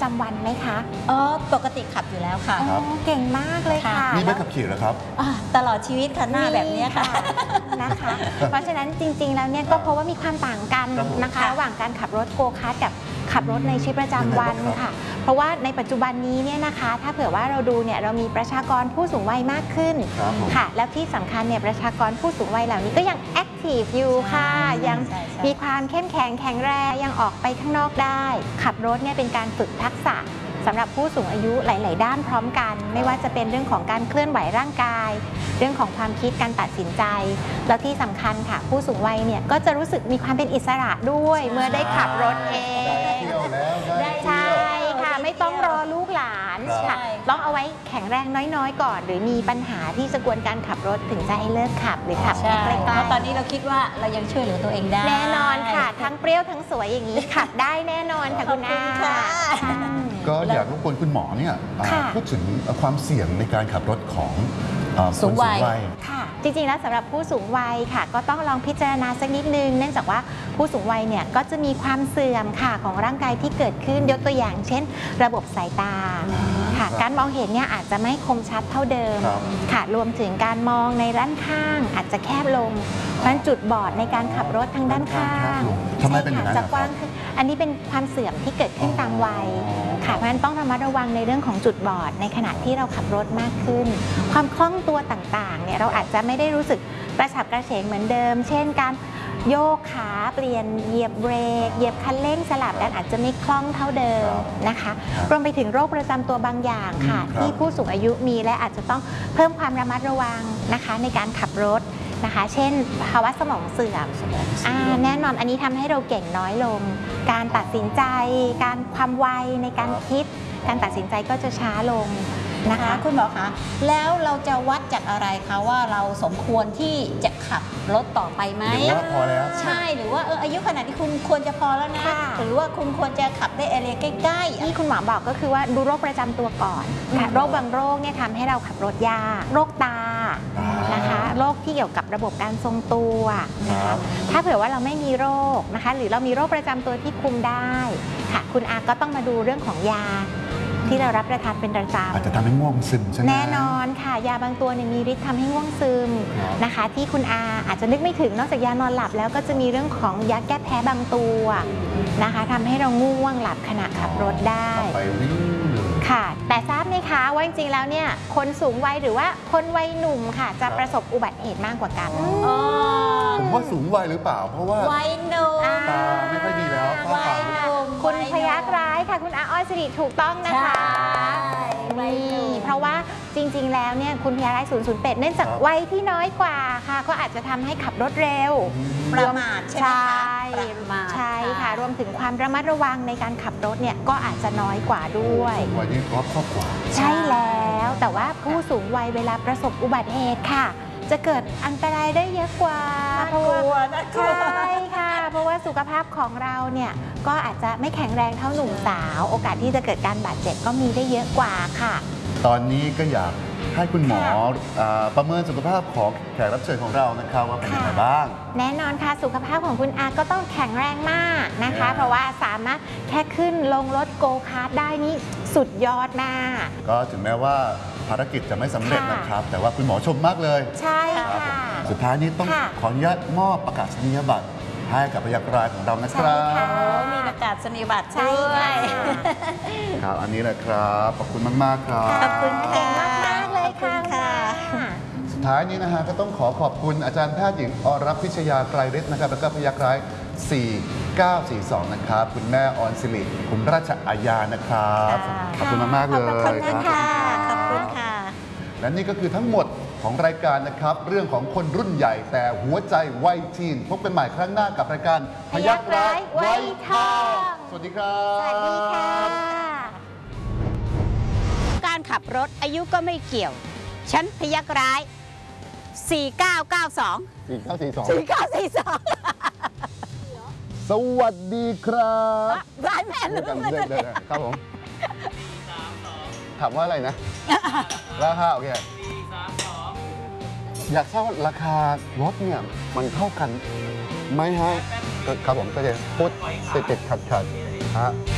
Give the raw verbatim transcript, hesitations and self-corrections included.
ำวันไหมคะอ๋อปกติขับอยู่แล้วค่ะเก่งมากเลยค่ะมีใบขับขี่เหรอครับตลอดชีวิตค่ะหน้าแบบนี้ค่ะนะคะเพราะฉะนั้นจริงๆแล้วเนี่ยก็เพราะว่ามีความต่างกันนะคะระหว่างการขับรถโกคาร์ทกับขับรถในชีวิตประจำวันค่ะเพราะว่าในปัจจุบันนี้เนี่ยนะคะถ้าเผื่อว่าเราดูเนี่ยเรามีประชากรผู้สูงวัยมากขึ้นค่ะแล้วที่สำคัญเนี่ยประชากรผู้สูงวัยเหล่านี้ก็ยังแอคทีฟอยู่ค่ะยังมีความเข้มแข็งแข็งแรงยังออกไปข้างนอกได้ขับรถเนี่ยเป็นการฝึกทักษะสำหรับผู้สูงอายุหลายๆด้านพร้อมกันไม่ว่าจะเป็นเรื่องของการเคลื่อนไหวร่างกายเรื่องของความคิดการตัดสินใจแล้วที่สำคัญค่ะผู้สูงวัยเนี่ยก็จะรู้สึกมีความเป็นอิสระด้วยเมื่อได้ขับรถเองได้ใช่ค่ะไม่ต้องรอลูกหลานค่ะต้องเอาไว้แข็งแรงน้อยๆก่อนหรือมีปัญหาที่จะกวนการขับรถถึงจะให้เลิกขับหรือขับใกล้ๆเพราะตอนนี้เราคิดว่าเรายังช่วยเหลือตัวเองได้แน่นอนค่ะทั้งเปรี้ยวทั้งสวยอย่างนี้ขับได้แน่นอนค่ะคุณอาก็อยากรบกวนคุณหมอเนี่ยพูดถึงความเสี่ยงในการขับรถของสูงวัยค่ะจริงๆแล้วสำหรับผู้สูงวัยค่ะก็ต้องลองพิจารณาสักนิดนึงเนื่องจากว่าผู้สูงวัยเนี่ยก็จะมีความเสื่อมค่ะของร่างกายที่เกิดขึ้นยกตัวอย่างเช่นระบบสายตาค่ะการมองเห็นเนี่ยอาจจะไม่คมชัดเท่าเดิมค่ะรวมถึงการมองในด้านข้างอาจจะแคบลงเพราะฉะนั้นจุดบอดในการขับรถทางด้านข้างทำไมเป็นอย่างนั้นจะกว้างขึ้นอันนี้เป็นความเสื่อมที่เกิดขึ้นตามวัยค่ะเพราะฉะนั้นต้องระมัดระวังในเรื่องของจุดบอดในขณะที่เราขับรถมากขึ้นความคล่องตัวต่างๆเนี่ยเราอาจจะไม่ได้รู้สึกกระฉับกระเฉงเหมือนเดิมเช่นการโยกขาเปลี่ยนเหยียบเบรกเหยียบคันเร่งสลับกันอาจจะไม่คล่องเท่าเดิมนะคะรวมไปถึงโรคประจำตัวบางอย่างค่ะที่ผู้สูงอายุมีและอาจจะต้องเพิ่มความระมัดระวังนะคะในการขับรถนะคะเช่นภาวะสมองเสื่อมแน่นอนอันนี้ทำให้เราเก่งน้อยลงการตัดสินใจการความไวในการคิดการตัดสินใจก็จะช้าลงนะคะคุณหมอคะแล้วเราจะวัดจากอะไรคะว่าเราสมควรที่จะขับรถต่อไปไหมหรือว่าพอแล้วใช่หรือว่าเอออายุขนาดที่คุณควรจะพอแล้วนะหรือว่าคุณควรจะขับได้เอเรียใกล้ๆที่คุณหมอบอกก็คือว่าดูโรคประจำตัวก่อนค่ะโรคบางโรคเนี่ยทำให้เราขับรถยากโรคตานะคะโรคที่เกี่ยวกับระบบการทรงตัวนะคะถ้าเผื่อว่าเราไม่มีโรคนะคะหรือเรามีโรคประจำตัวที่คุมได้ค่ะคุณอาก็ต้องมาดูเรื่องของยาที่เรารับประทานเป็นประจำอาจจะทำให้ง่วงซึมใช่ไหมแน่นอนค่ะยาบางตัวเนี่ยมีฤทธิ์ทำให้ง่วงซึมนะคะที่คุณอาอาจจะนึกไม่ถึงนอกจากยานอนหลับแล้วก็จะมีเรื่องของยาแก้แพ้บางตัวนะคะทำให้เราง่วงหลับขณะขับรถได้ไปวิ่งค่ะแต่ทราบไหมคะว่าจริงๆแล้วเนี่ยคนสูงวัยหรือว่าคนวัยหนุ่มค่ะจะประสบอุบัติเหตุมากกว่ากันผมว่าสูงวัยหรือเปล่าเพราะว่าวัยหนุ่มตาไม่ค่อยดีแล้วคุณพยัคฆ์ร้ายค่ะคุณอาอ้อยสิริถูกต้องนะคะนี่เพราะว่าจริงๆแล้วเนี่ยคุณพยัคฆ์ร้ายศูนย์ศูนย์แปดเนื่องจากวัยที่น้อยกว่าค่ะก็อาจจะทำให้ขับรถเร็วประมาทใช่ไหมคะใช่ค่ะรวมถึงความระมัดระวังในการขับรถเนี่ยก็อาจจะน้อยกว่าด้วยวัยนี้รอบครอบกว่าใช่แล้วแต่ว่าผู้สูงวัยเวลาประสบอุบัติเหตุค่ะจะเกิดอันตรายได้เยอะกว่าเพราะว่าใช่ค่ะเพราะว่าสุขภาพของเราเนี่ยก็อาจจะไม่แข็งแรงเท่าหนุ่มสาวโอกาสที่จะเกิดการบาดเจ็บก็มีได้เยอะกว่าค่ะตอนนี้ก็อยากให้คุณหมอประเมินสุขภาพของแขกรับเชิญของเรานะครับว่าเป็นยังไงบ้างแน่นอนค่ะสุขภาพของคุณอาก็ต้องแข็งแรงมากนะคะเพราะว่าสามารถแค่ขึ้นลงรถโกคาร์ทได้นี่สุดยอดมากก็ถึงแม้ว่าภารกิจจะไม่สำเร็จนะครับแต่ว่าคุณหมอชมมากเลยใช่ค่ะสุดท้ายนี้ต้องขออนุญาตมอบประกาศนียบัตรให้กับพยัคฆ์ร้ายของเรานะครับมีประกาศนียบัตรด้วยครับอันนี้แหละครับขอบคุณมากๆครับขอบคุณเก่งมากๆเลยค่ะสุดท้ายนี้นะฮะก็ต้องขอขอบคุณอาจารย์แพทย์หญิงอรพิชยาไกรฤทธิ์นะครับแล้วก็พยัคฆ์ร้ายสี่เก้าสี่สองนะครับคุณแม่ออนสิริคุณราชอาญานะครับขอบคุณมากๆเลยขอบคุณค่ะขอบคุณค่ะและนี่ก็คือทั้งหมดของรายการนะครับเรื่องของคนรุ่นใหญ่แต่หัวใจวัยทีนพบกันใหม่ครั้งหน้ากับรายการพยัคฆ์ร้ายวัยทองสวัสดีครับสวัสดีค่ะการขับรถอายุก็ไม่เกี่ยวฉันพยัคฆ์ร้ายสี่เก้าเก้าสองสี่เก้าสี่สองสี่เก้าสี่สองสวัสดีครับร้ายแม่ลืมเลยครับผมถามว่าอะไรนะราคาโอเคอยากทราบว่าราคารถเนี่ยมันเท่ากันไหมฮะครับผมก็จะพูดติดติดขัดขัดฮะ